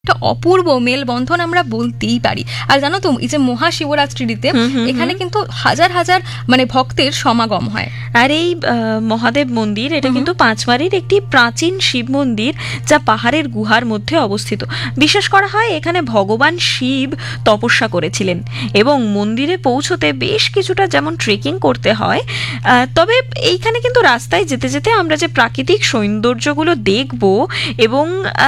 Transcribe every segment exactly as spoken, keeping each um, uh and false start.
একটা অপূর্ব মেলবন্ধন আমরা বলতেই পারি। আর জানো তো, এই যে মহাশিবরাত্রিতে এখানে কিন্তু হাজার হাজার মানে ভক্তের সমাগম হয়। আর এই মহাদেব মন্দির, এটা কিন্তু পাঁচমারির একটি প্রাচীন শিব মন্দির, যা পাহাড়ের গুহার মধ্যে অবস্থিত। বিশ্বাস করা হয় এখানে ভগবান শিব তপস্যা করেছিলেন, এবং মন্দিরে পৌঁছতে বেশ কিছুটা যেমন ট্রেকিং করতে হয়, তবে এইখানে কিন্তু রাস্তায় যেতে যেতে আমরা যে প্রাকৃতিক সৌন্দর্যগুলো দেখব এবং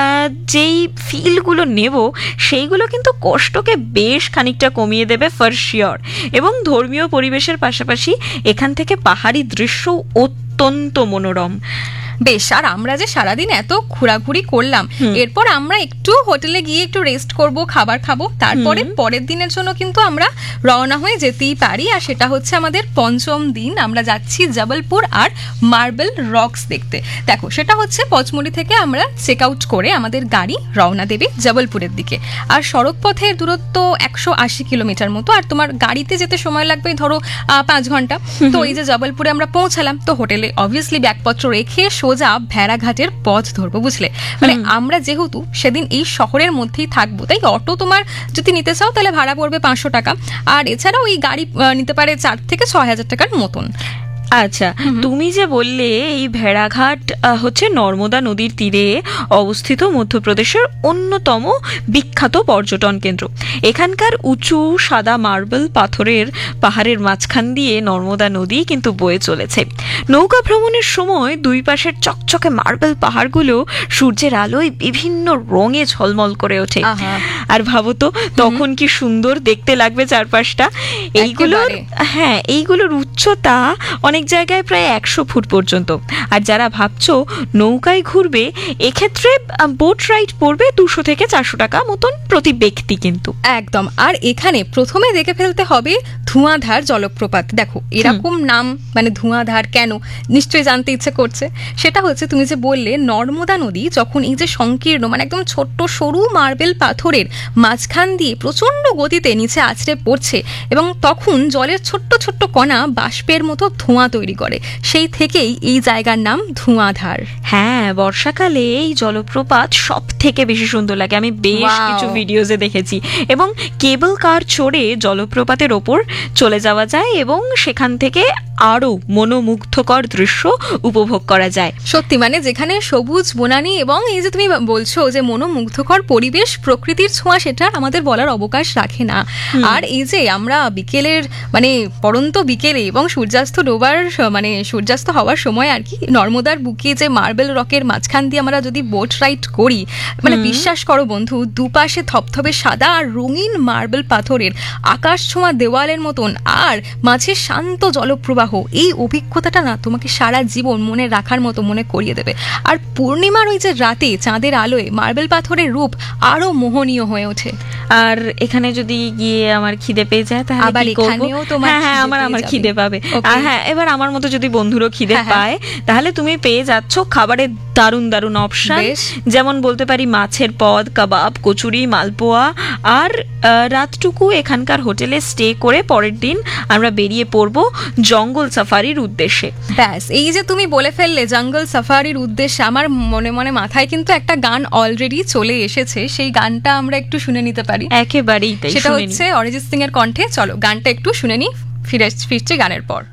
যেই ফিল গুলো নেব, সেইগুলো কিন্তু কষ্টকে বেশ খানিকটা কমিয়ে দেবে ফর শিওর। এবং ধর্মীয় পরিবেশের পাশাপাশি এখান থেকে পাহাড়ি দৃশ্য অত্যন্ত মনোরম। বেশ, আর আমরা যে সারাদিন এত ঘোরাঘুরি করলাম, এরপর আমরা একটু হোটেলে গিয়ে একটু রেস্ট করব, খাবার খাবো, তারপরে পরের দিনের জন্য কিন্তু আমরা রওনা হয়ে যেতেই পারি। আর সেটা হচ্ছে আমাদের পঞ্চম দিন, আমরা যাচ্ছি জবলপুর আর মার্বেল রকস দেখতে। দেখো, সেটা হচ্ছে পচমড়ি থেকে আমরা চেক আউট করে আমাদের গাড়ি রওনা দেবে জবলপুরের দিকে। আর সড়ক পথের দূরত্ব একশো আশি কিলোমিটার মতো, আর তোমার গাড়িতে যেতে সময় লাগবে ধরো পাঁচ ঘন্টা। তো এই যে জবলপুরে আমরা পৌঁছালাম, তো হোটেলে অবভিয়াসলি ব্যাগপত্র রেখে সোজা ভেড়াঘাটের পথ ধরবো, বুঝলে? মানে আমরা যেহেতু সেদিন এই শহরের মধ্যেই থাকবো, তাই অটো তোমার যদি নিতে চাও তাহলে ভাড়া পড়বে পাঁচশো টাকা, আর এছাড়াও এই গাড়ি নিতে পারে চার থেকে ছয় হাজার টাকার মতন। আচ্ছা, তুমি যে বললে এই ভেড়াঘাট হচ্ছে নর্মদা নদীর তীরে অবস্থিত মধ্যপ্রদেশের অন্যতম বিখ্যাত পর্যটন কেন্দ্র। এখানকার উঁচু সাদা মার্বেল পাথরের পাহাড়ের মাঝখান দিয়ে নর্মদা নদী কিন্তু বয়ে চলেছে। নৌকা ভ্রমণের সময় দুই পাশের চকচকে মার্বেল পাহাড়গুলো সূর্যের আলোয় বিভিন্ন রঙে ঝলমল করে ওঠে। আর ভাবো তো তখন কি সুন্দর দেখতে লাগবে চারপাশটা। এইগুলোর হ্যাঁ এইগুলোর উচ্চতা অনেক জায়গায় প্রায় একশো ফুট পর্যন্ত। আর যারা ভাবছো নৌকায় ঘুরবে, এক্ষেত্রে বোট রাইড পড়বে দুশো থেকে চারশো টাকা মতন প্রতি ব্যক্তি কিন্তু। একদম। আর এখানে প্রথমে দেখে ফেলতে হবে ধোঁয়াধার জলপ্রপাত। দেখো, এরকম নাম মানে ধোঁয়াধার কেন, নিশ্চয়ই জানতে ইচ্ছে করছে। সেটা হচ্ছে, তুমি যে বললে নর্মদা নদী যখন এই যে সংকীর্ণ মানে একদম ছোট্ট সরু মার্বেল পাথরের মাঝখান দিয়ে প্রচন্ড গতিতে নিচে আছড়ে পড়ছে, এবং তখন জলের ছোট্ট ছোট্ট কণা বাষ্পের মতো ধোঁয়া তৈরি করে, সেই থেকেই এই জায়গার নাম ধোঁয়াধার। হ্যাঁ, বর্ষাকালে এই জলপ্রপাত সব থেকে বেশি সুন্দর লাগে। আমি বেশ কিছু ভিডিওতে দেখেছি, এবং কেবল কার চড়ে জলপ্রপাতের ওপর চলে যাওয়া যায় এবং সেখান থেকে আরো মনোমুগ্ধকর দৃশ্য উপভোগ করা যায়। সত্যি, মানে যেখানে সবুজ বনানী এবং এই যে তুমি বলছো যে মনোমুগ্ধকর পরিবেশ, প্রকৃতির ছোঁয়া, সেটা আমাদের বলার অবকাশ রাখে না। আর এই যে আমরা বিকেলের মানে পড়ন্ত বিকেলে এবং সূর্যাস্ত ডোবার মানে সূর্যাস্ত হওয়ার সময় আর কি নর্মদার বুকে যে মার্বেল রকের মাঝখান দিয়ে আমরা যদি বোট রাইড করি, মানে বিশ্বাস করো বন্ধু, দুপাশে থপথপে সাদা আর রঙিন মার্বেল পাথরের আকাশ ছোঁয়া দেওয়ালের মতন, আর মাঝে শান্ত জলপ্রবাহ, এই অভিজ্ঞতাটা না তোমাকে সারা জীবন মনে রাখার মতো মনে করিয়ে দেবে। আর পূর্ণিমার ওই যে রাতে চাঁদের আলোয় মার্বেল পাথরের রূপ আরো মোহনীয় হয়ে ওঠে। আর এখানে যদি গিয়ে আমার খিদে পেয়ে যায় তাহলে আবার এখানেও তোমার হ্যাঁ আমার আমার খিদে পাবে। আর হ্যাঁ, এবার আমার মতো যদি বন্ধুরও খিদে পায়, তাহলে তুমি পেয়ে যাচ্ছ খাবারের দারুণ দারুণ অপশন, যেমন বলতে পারি মাছের পদ, কাবাব, কচুরি, মালপোয়া। আর রাতটুকু এখানকার হোটেলে স্টে করে পরের দিন আমরা বেরিয়ে পড়ব জঙ্গল সাফারির উদ্দেশ্যে। ব্যাস, এই যে তুমি বলে ফেললে জঙ্গল সাফারির উদ্দেশ্যে, আমার মনে মনে মাথায় কিন্তু একটা গান অলরেডি চলে এসেছে। সেই গানটা আমরা একটু শুনে নিতে পারি। একেবারেই তাই, সেটা হচ্ছে অরিজিৎ সিং এর কণ্ঠে। চলো গানটা একটু শুনে নি, ফিরে ফিরছি গানের পর।